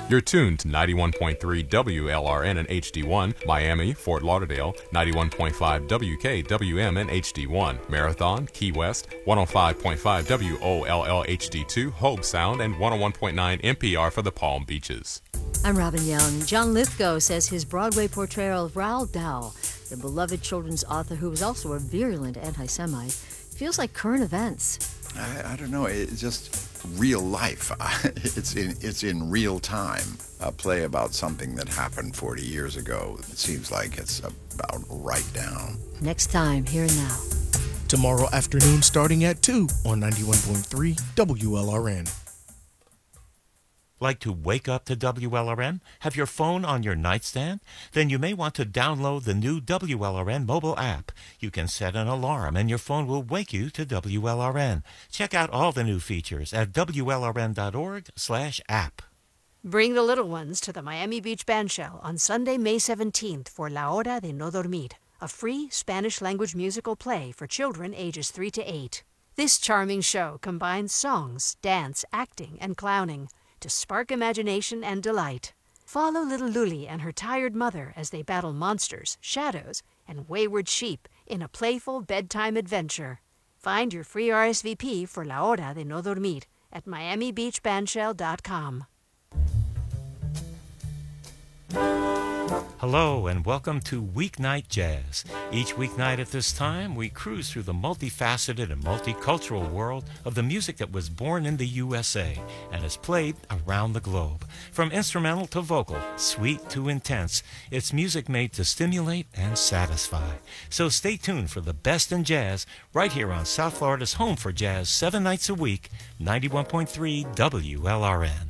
You're tuned to 91.3 WLRN and HD1, Miami, Fort Lauderdale, 91.5 WKWM and HD1, Marathon, Key West, 105.5 WOLL HD2, Hobe Sound, and 101.9 NPR for the Palm Beaches. I'm Robin Young. John Lithgow says his Broadway portrayal of Roald Dahl, the beloved children's author who was also a virulent anti-Semite, feels like current events. I don't know. It's just real life. It's in real time. A play about something that happened 40 years ago. It seems like it's about right down. Next time, Here and Now. Tomorrow afternoon starting at 2 on 91.3 WLRN. Like to wake up to WLRN? Have your phone on your nightstand? Then you may want to download the new WLRN mobile app. You can set an alarm and your phone will wake you to WLRN. Check out all the new features at WLRN.org/app. Bring the little ones to the Miami Beach Bandshell on Sunday, May 17th for La Hora de No Dormir, a free Spanish-language musical play for children ages 3 to 8. This charming show combines songs, dance, acting, and clowning to spark imagination and delight. Follow little Luli and her tired mother as they battle monsters, shadows, and wayward sheep in a playful bedtime adventure. Find your free RSVP for La Hora de No Dormir at miamibeachbandshell.com. Hello and welcome to Weeknight Jazz. Each weeknight at this time, we cruise through the multifaceted and multicultural world of the music that was born in the USA and is played around the globe. From instrumental to vocal, sweet to intense, it's music made to stimulate and satisfy. So stay tuned for the best in jazz right here on South Florida's home for jazz 7 nights a week, 91.3 WLRN.